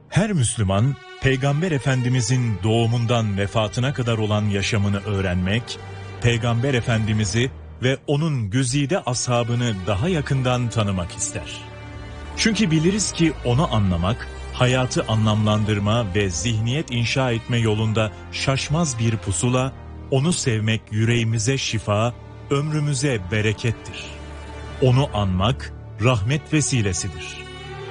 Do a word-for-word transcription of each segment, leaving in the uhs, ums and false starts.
Her Müslüman, Peygamber Efendimizin doğumundan vefatına kadar olan yaşamını öğrenmek, Peygamber Efendimiz'i ve onun güzide ashabını daha yakından tanımak ister. Çünkü biliriz ki onu anlamak, hayatı anlamlandırma ve zihniyet inşa etme yolunda şaşmaz bir pusula, onu sevmek yüreğimize şifa, ömrümüze berekettir. Onu anmak, rahmet vesilesidir.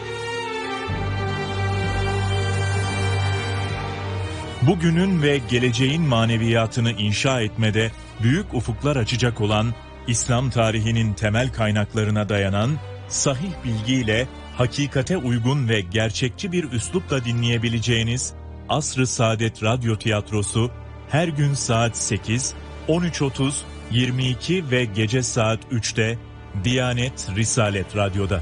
Bugünün ve geleceğin maneviyatını inşa etmede büyük ufuklar açacak olan, İslam tarihinin temel kaynaklarına dayanan, sahih bilgiyle, hakikate uygun ve gerçekçi bir üslupla dinleyebileceğiniz Asr-ı Saadet Radyo Tiyatrosu her gün saat sekiz, on üç otuz, yirmi iki ve gece saat üçte Diyanet Risalet Radyo'da.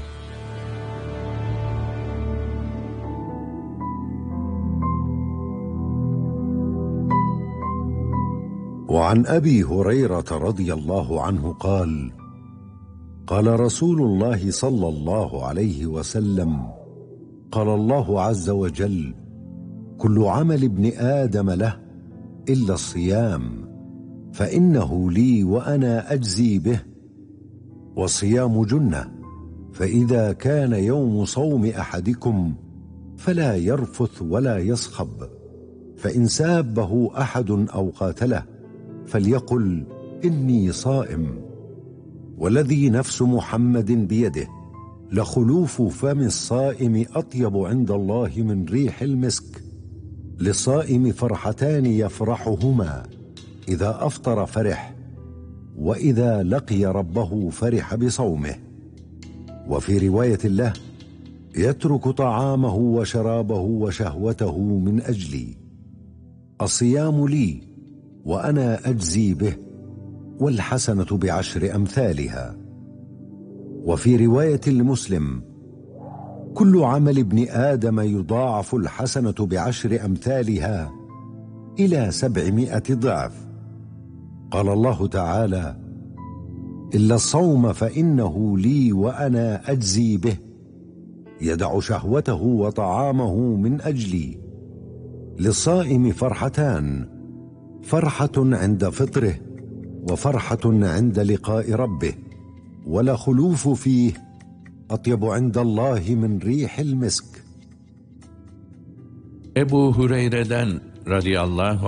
وعن أبي هريرة رضي الله عنه قال قال رسول الله صلى الله عليه وسلم قال الله عز وجل كل عمل ابن آدم له إلا الصيام فإنه لي وأنا أجزي به والصيام جنة فإذا كان يوم صوم أحدكم فلا يرفث ولا يصخب فإن سابه أحد أو قاتله فليقل إني صائم والذي نفس محمد بيده لخلوف فم الصائم أطيب عند الله من ريح المسك للصائم فرحتان يفرحهما إذا أفطر فرح وإذا لقي ربه فرح بصومه وفي رواية له يترك طعامه وشرابه وشهوته من أجلي الصيام لي وأنا أجزي به والحسنة بعشر أمثالها وفي رواية لمسلم كل عمل ابن آدم يضاعف الحسنة بعشر أمثالها إلى سبعمائة ضعف قال الله تعالى إلا الصوم فإنه لي وأنا أجزي به يدع شهوته وطعامه من أجلي للصائم فرحتان فرحة عند فطره وفرحة عند لقاء ربه ولا خلوف فيه أطيب عند الله من ريح المسك. Ebu Hureyre'den radıyallahu